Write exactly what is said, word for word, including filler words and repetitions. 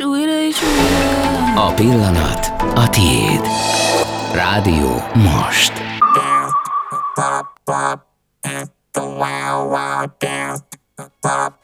és újra és újra. A pillanat a tiéd. Rádió Most.